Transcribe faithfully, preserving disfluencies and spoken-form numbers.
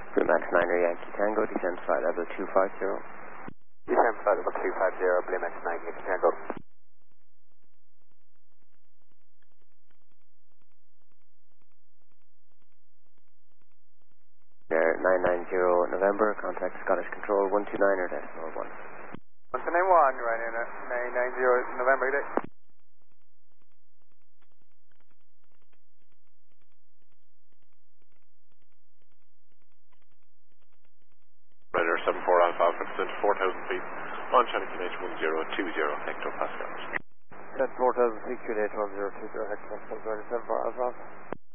Max niner Yankee Tango, descend flight level two five zero. Descend flight level two five zero, Blue Max nine Yankee Tango. nine nine zero November, contact Scottish Control one two nine or decimal one. one two nine one, right in nine nine zero November, good day. Radar seven four Alpha Alpha, descent four thousand feet, on channel Q N H one zero two zero hectopascals. Descent four thousand feet, Q N H one zero two zero hectopascals, right, seven four Alpha Alpha.